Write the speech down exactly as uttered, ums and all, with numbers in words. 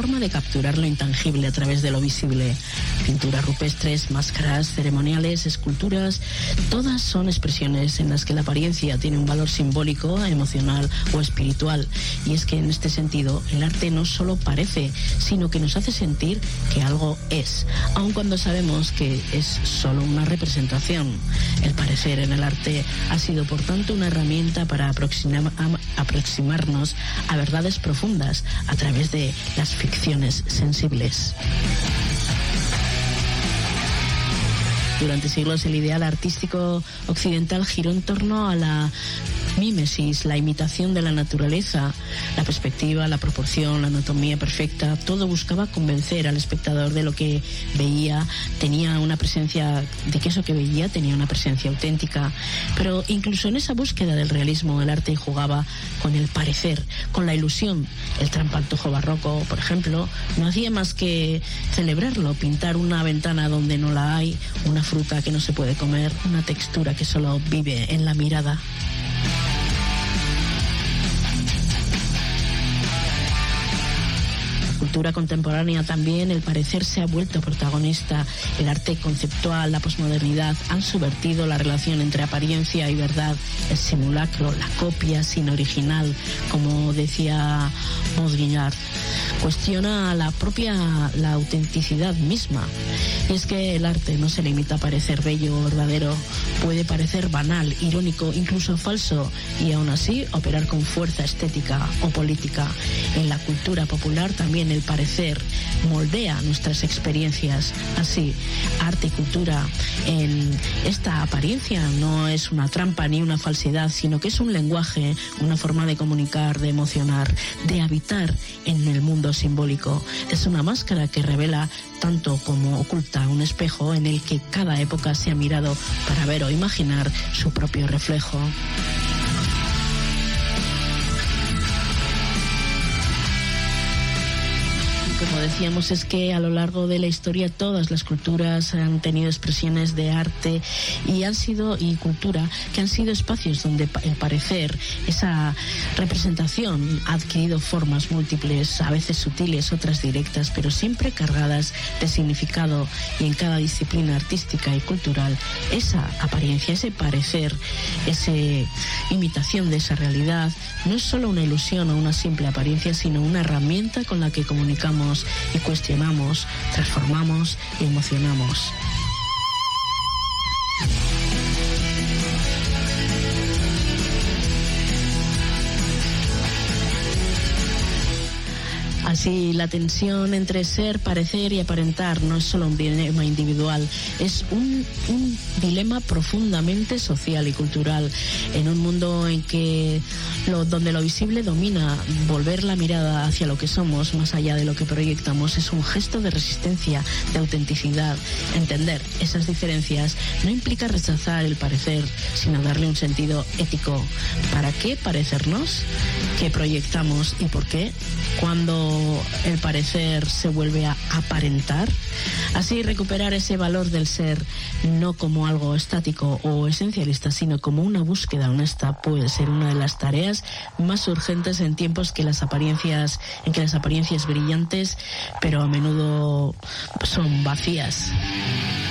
forma de capturar lo intangible a través de lo visible. Pinturas rupestres, máscaras ceremoniales, esculturas, todas son expresiones en las que la apariencia tiene un valor simbólico, emocional o espiritual. Y es que en este sentido el arte no solo parece, sino que nos hace sentir que algo es, aun cuando sabemos que es solo una representación. El parecer en el arte ha sido por tanto una herramienta para aproximar, aproximarnos a verdades profundas a través de las ficciones sensibles. Durante siglos el ideal artístico occidental giró en torno a la mímesis, la imitación de la naturaleza, la perspectiva, la proporción, la anatomía perfecta. Todo buscaba convencer al espectador de lo que veía, tenía una presencia, de que eso que veía tenía una presencia auténtica. Pero incluso en esa búsqueda del realismo, el arte jugaba con el parecer, con la ilusión. El trampantojo barroco, por ejemplo, no hacía más que celebrarlo, pintar una ventana donde no la hay, una fruta que no se puede comer, una textura que solo vive en la mirada. Cultura contemporánea también, el parecer se ha vuelto protagonista. El arte conceptual, la posmodernidad han subvertido la relación entre apariencia y verdad, el simulacro, la copia sin original, como decía Baudrillard. Cuestiona la propia, la autenticidad misma. Y es que el arte no se limita a parecer bello o verdadero, puede parecer banal, irónico, incluso falso, y aún así operar con fuerza estética o política. En la cultura popular también el parecer moldea nuestras experiencias. Así, arte y cultura en esta apariencia no es una trampa ni una falsedad, sino que es un lenguaje, una forma de comunicar, de emocionar, de habitar en el mundo simbólico. Es una máscara que revela tanto como oculta un espejo en el que cada época se ha mirado para ver o imaginar su propio reflejo. Como decíamos, es que a lo largo de la historia todas las culturas han tenido expresiones de arte y han sido, y cultura, que han sido espacios donde el parecer, esa representación ha adquirido formas múltiples, a veces sutiles, otras directas, pero siempre cargadas de significado. Y en cada disciplina artística y cultural, esa apariencia, ese parecer, esa imitación de esa realidad, no es solo una ilusión o una simple apariencia, sino una herramienta con la que comunicamos y cuestionamos, transformamos y emocionamos. Así, la tensión entre ser, parecer y aparentar no es solo un dilema individual, es un, un dilema profundamente social y cultural. En un mundo en que lo, donde lo visible domina, volver la mirada hacia lo que somos, más allá de lo que proyectamos, es un gesto de resistencia, de autenticidad. Entender esas diferencias no implica rechazar el parecer, sino darle un sentido ético. ¿Para qué parecernos? ¿Qué proyectamos y por qué? Cuando el parecer se vuelve a aparentar. Así, recuperar ese valor del ser no como algo estático o esencialista, sino como una búsqueda honesta, puede ser una de las tareas más urgentes en tiempos que las apariencias, en que las apariencias brillantes, pero a menudo son vacías.